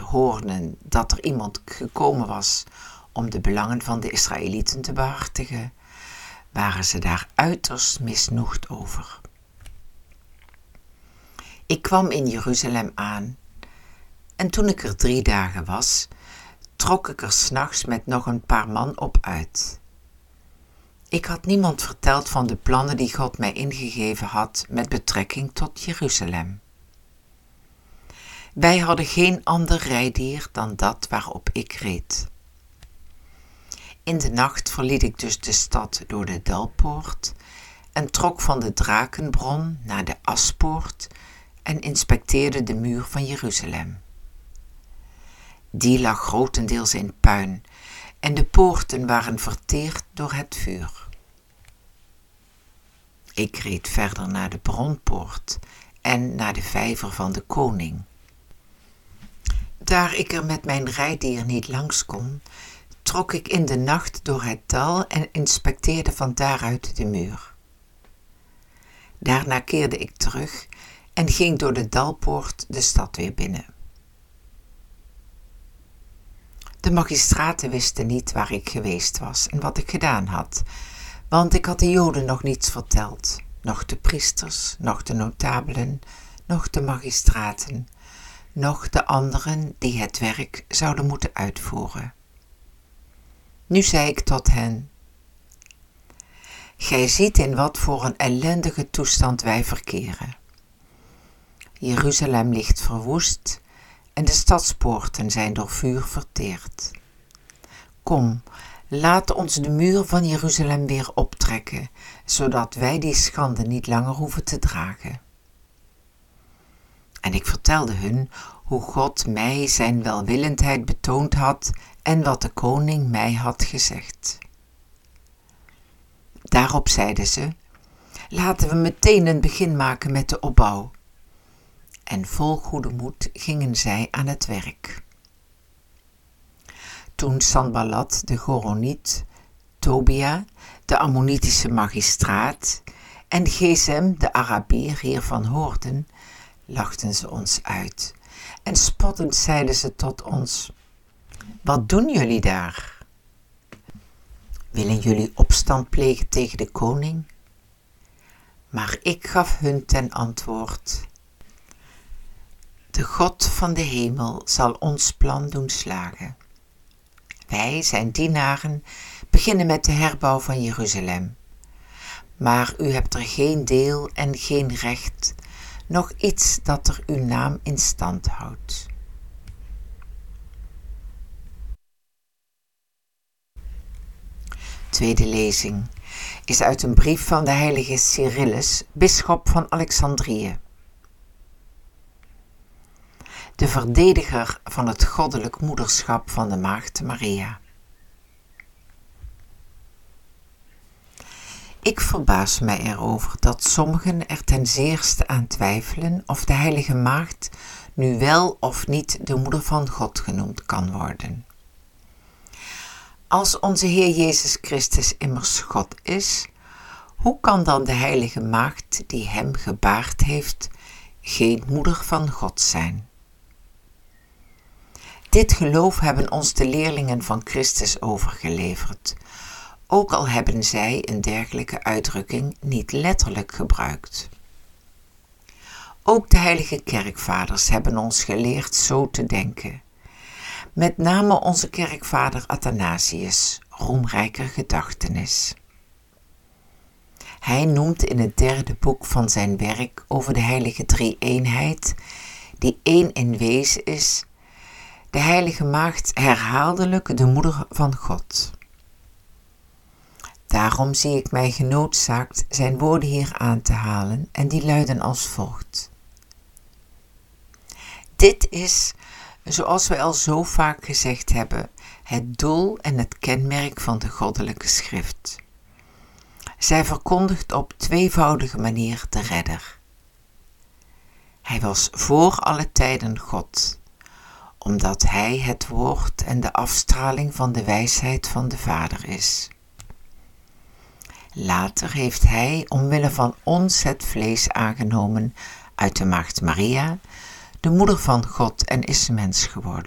hoorden dat er iemand gekomen was om de belangen van de Israëlieten te behartigen, waren ze daar uiterst misnoegd over. Ik kwam in Jeruzalem aan en toen ik er 3 dagen was, trok ik er 's nachts met nog een paar man op uit. Ik had niemand verteld van de plannen die God mij ingegeven had met betrekking tot Jeruzalem. Wij hadden geen ander rijdier dan dat waarop ik reed. In de nacht verliet ik dus de stad door de Dalpoort en trok van de Drakenbron naar de Aspoort en inspecteerde de muur van Jeruzalem. Die lag grotendeels in puin en de poorten waren verteerd door het vuur. Ik reed verder naar de Bronpoort en naar de vijver van de koning. Daar ik er met mijn rijdier niet langs kon, trok ik in de nacht door het dal en inspecteerde van daaruit de muur. Daarna keerde ik terug en ging door de Dalpoort de stad weer binnen. De magistraten wisten niet waar ik geweest was en wat ik gedaan had, want ik had de Joden nog niets verteld, noch de priesters, noch de notabelen, noch de magistraten, noch de anderen die het werk zouden moeten uitvoeren. Nu zei ik tot hen: Gij ziet in wat voor een ellendige toestand wij verkeren. Jeruzalem ligt verwoest en de stadspoorten zijn door vuur verteerd. Kom, laat ons de muur van Jeruzalem weer optrekken, zodat wij die schande niet langer hoeven te dragen. En ik vertelde hun hoe God mij zijn welwillendheid betoond had en wat de koning mij had gezegd. Daarop zeiden ze: Laten we meteen een begin maken met de opbouw. En vol goede moed gingen zij aan het werk. Toen Sanballat de Goroniet, Tobia, de Ammonitische magistraat en Gesem, de Arabier, hiervan hoorden, lachten ze ons uit en spottend zeiden ze tot ons: Wat doen jullie daar? Willen jullie opstand plegen tegen de koning? Maar ik gaf hun ten antwoord: De God van de hemel zal ons plan doen slagen. Wij, zijn dienaren, beginnen met de herbouw van Jeruzalem. Maar u hebt er geen deel en geen recht, nog iets dat er uw naam in stand houdt. Tweede lezing is uit een brief van de heilige Cyrillus, bisschop van Alexandrië. De verdediger van het goddelijk moederschap van de maagd Maria. Ik verbaas mij erover dat sommigen er ten zeerste aan twijfelen of de heilige maagd nu wel of niet de moeder van God genoemd kan worden. Als onze Heer Jezus Christus immers God is, hoe kan dan de heilige maagd die hem gebaard heeft geen moeder van God zijn? Dit geloof hebben ons de leerlingen van Christus overgeleverd, ook al hebben zij een dergelijke uitdrukking niet letterlijk gebruikt. Ook de heilige kerkvaders hebben ons geleerd zo te denken. Met name onze kerkvader Athanasius, roemrijker gedachtenis. Hij noemt in het 3e boek van zijn werk over de heilige drie-eenheid, die één in wezen is, de heilige maagd herhaaldelijk de moeder van God. Daarom zie ik mij genoodzaakt zijn woorden hier aan te halen en die luiden als volgt. Dit is, zoals wij al zo vaak gezegd hebben, het doel en het kenmerk van de goddelijke schrift. Zij verkondigt op tweevoudige manier de redder. Hij was voor alle tijden God, omdat hij het woord en de afstraling van de wijsheid van de Vader is. Later heeft hij omwille van ons het vlees aangenomen uit de maagd Maria, de moeder van God, en is mens geworden.